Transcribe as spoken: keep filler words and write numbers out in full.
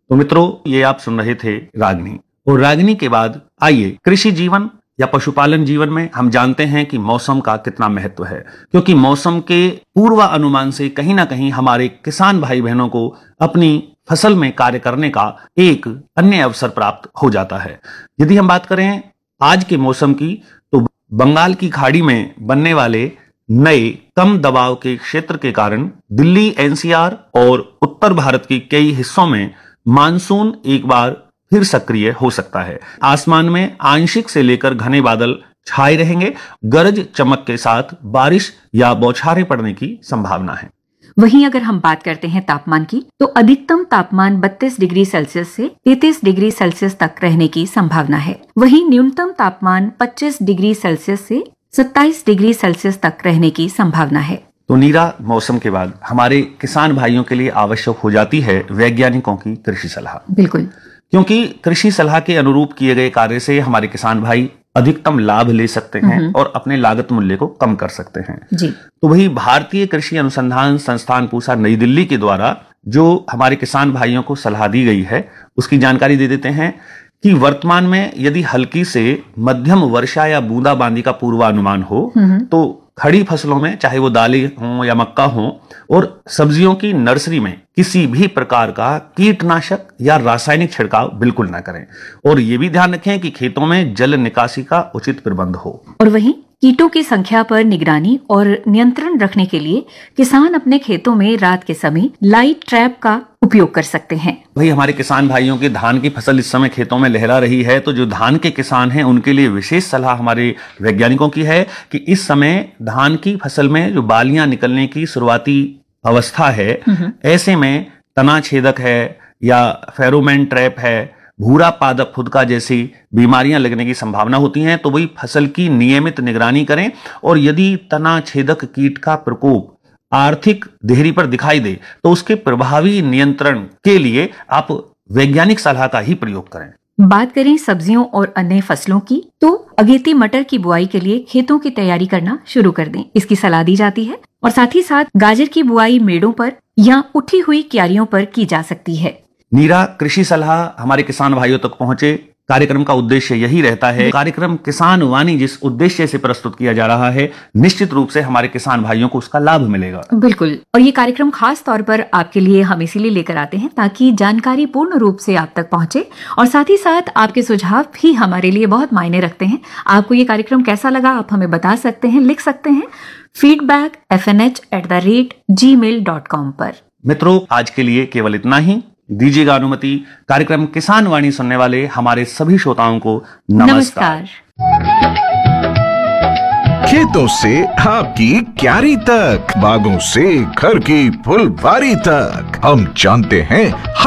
तो मित्रों, ये आप सुन रहे थे रागनी, और रागनी के बाद आइए कृषि जीवन या पशुपालन जीवन में हम जानते हैं कि मौसम का कितना महत्व है, क्योंकि मौसम के पूर्वानुमान से कहीं ना कहीं हमारे किसान भाई बहनों को अपनी फसल में कार्य करने का एक अन्य अवसर प्राप्त हो जाता है। यदि हम बात करें आज के मौसम की, तो बंगाल की खाड़ी में बनने वाले नए कम दबाव के क्षेत्र के कारण दिल्ली, एनसीआर और उत्तर भारत के कई हिस्सों में मानसून एक बार फिर सक्रिय हो सकता है। आसमान में आंशिक से लेकर घने बादल छाए रहेंगे, गरज चमक के साथ बारिश या बौछारें पड़ने की संभावना है। वहीं अगर हम बात करते हैं तापमान की, तो अधिकतम तापमान बत्तीस डिग्री सेल्सियस से तैंतीस डिग्री सेल्सियस तक रहने की संभावना है। वहीं न्यूनतम तापमान पच्चीस डिग्री सेल्सियस से सत्ताईस डिग्री सेल्सियस तक रहने की संभावना है। तो नीरा, मौसम के बाद हमारे किसान भाइयों के लिए आवश्यक हो जाती है वैज्ञानिकों की कृषि सलाह। बिल्कुल, क्योंकि कृषि सलाह के अनुरूप किए गए कार्य से हमारे किसान भाई अधिकतम लाभ ले सकते हैं और अपने लागत मूल्य को कम कर सकते हैं जी। तो वही भारतीय कृषि अनुसंधान संस्थान पूसा नई दिल्ली के द्वारा जो हमारे किसान भाइयों को सलाह दी गई है, उसकी जानकारी दे देते हैं कि वर्तमान में यदि हल्की से मध्यम वर्षा या बूंदाबांदी का पूर्वानुमान हो तो खड़ी फसलों में, चाहे वो दालें हों या मक्का हो, और सब्जियों की नर्सरी में किसी भी प्रकार का कीटनाशक या रासायनिक छिड़काव बिल्कुल ना करें। और ये भी ध्यान रखें कि खेतों में जल निकासी का उचित प्रबंध हो। और वहीं कीटों की संख्या पर निगरानी और नियंत्रण रखने के लिए किसान अपने खेतों में रात के समय लाइट ट्रैप का उपयोग कर सकते हैं। वही हमारे किसान भाइयों की धान की फसल इस समय खेतों में लहरा रही है, तो जो धान के किसान हैं उनके लिए विशेष सलाह हमारे वैज्ञानिकों की है कि इस समय धान की फसल में जो बालियां निकलने की शुरुआती अवस्था है, ऐसे में तना छेदक है या फेरोमोन ट्रैप है, भूरा पादप फुदका जैसी बीमारियां लगने की संभावना होती हैं। तो वही फसल की नियमित निगरानी करें, और यदि तना छेदक कीट का प्रकोप आर्थिक देहरी पर दिखाई दे तो उसके प्रभावी नियंत्रण के लिए आप वैज्ञानिक सलाह का ही प्रयोग करें। बात करें सब्जियों और अन्य फसलों की, तो अगेती मटर की बुआई के लिए खेतों की तैयारी करना शुरू कर दें, इसकी सलाह दी जाती है। और साथ ही साथ गाजर की बुआई मेड़ों पर या उठी हुई क्यारियों पर की जा सकती है। नीरा, कृषि सलाह हमारे किसान भाइयों तक पहुंचे, कार्यक्रम का उद्देश्य यही रहता है। कार्यक्रम किसान वाणी जिस उद्देश्य से प्रस्तुत किया जा रहा है, निश्चित रूप से हमारे किसान भाइयों को उसका लाभ मिलेगा। बिल्कुल, और ये कार्यक्रम खास तौर पर आपके लिए हम इसीलिए लेकर आते हैं ताकि जानकारी पूर्ण रूप से आप तक पहुंचे, और साथ ही साथ आपके सुझाव भी हमारे लिए बहुत मायने रखते हैं। आपको ये कार्यक्रम कैसा लगा आप हमें बता सकते हैं, लिख सकते हैं feedback F N H at the rate ji mail dot com पर। मित्रों, आज के लिए केवल इतना ही। दीजिएगा अनुमति कार्यक्रम किसान वाणी सुनने वाले हमारे सभी श्रोताओं को नमस्कार। खेतों से आपकी क्यारी तक, बागों से घर की फुलवारी तक, हम जानते हैं